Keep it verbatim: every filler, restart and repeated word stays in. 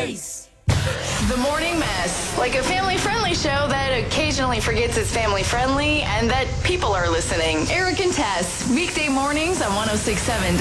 Mess. The Morning Mess, like a family-friendly show that occasionally forgets it's family-friendly and that people are listening. Eric and Tess, weekday mornings on one oh six point seven